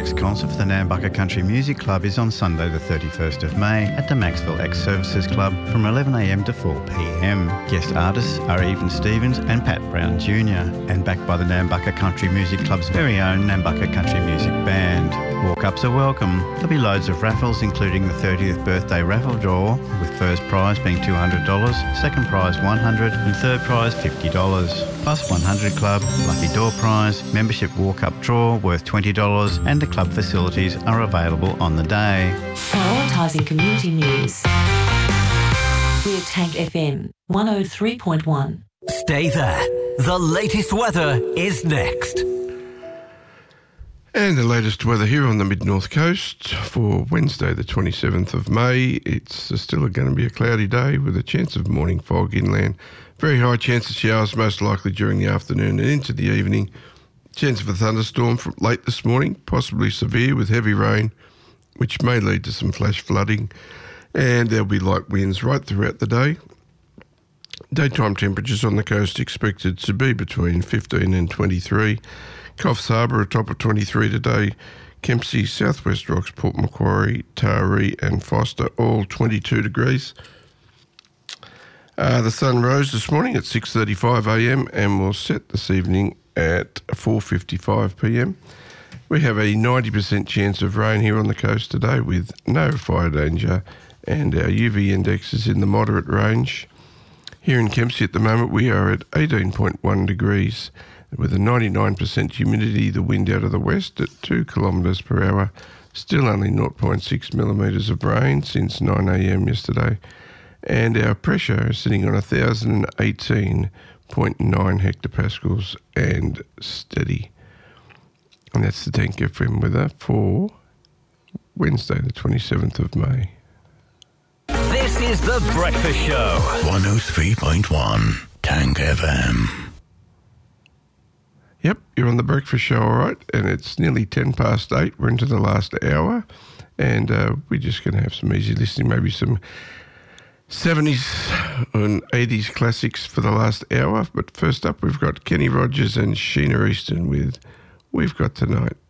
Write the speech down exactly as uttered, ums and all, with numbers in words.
next concert for the Nambucca Country Music Club is on Sunday the thirty-first of May at the Maxwell Ex-Services Club from eleven a m to four p m. Guest artists are Even Stevens and Pat Brown Junior and backed by the Nambucca Country Music Club's very own Nambucca Country Music Band. Walk-ups are welcome. There'll be loads of raffles, including the thirtieth birthday raffle draw, with first prize being two hundred dollars, second prize one hundred dollars and third prize fifty dollars. Plus one hundred Club, lucky door prize, membership walk-up draw worth twenty dollars, and the club facilities are available on the day. Prioritising community news. We're Tank F M one oh three point one. Stay there. The latest weather is next. And the latest weather here on the Mid-North Coast for Wednesday the twenty-seventh of May. It's still going to be a cloudy day with a chance of morning fog inland. Very high chance of showers, most likely during the afternoon and into the evening. Chance of a thunderstorm from late this morning, possibly severe with heavy rain, which may lead to some flash flooding. And there'll be light winds right throughout the day. Daytime temperatures on the coast expected to be between fifteen and twenty-three. Coffs Harbour, a top of twenty-three today. Kempsey, South West Rocks, Port Macquarie, Taree and Foster, all twenty-two degrees. Uh, the sun rose this morning at six thirty-five a m and will set this evening at four fifty-five p m. We have a ninety percent chance of rain here on the coast today with no fire danger, and our U V index is in the moderate range. Here in Kempsey at the moment we are at eighteen point one degrees with a ninety-nine percent humidity, the wind out of the west at two kilometres per hour, still only zero point six millimetres of rain since nine a m yesterday, and our pressure is sitting on one thousand eighteen point nine hectopascals and steady. And that's the Tank F M weather for Wednesday the twenty-seventh of May. This is The Breakfast Show. one oh three point one Tank F M. Yep, you're on The Breakfast Show, all right, and it's nearly ten past eight. We're into the last hour, and uh, we're just going to have some easy listening, maybe some seventies and eighties classics for the last hour. But first up, we've got Kenny Rogers and Sheena Easton with We've Got Tonight.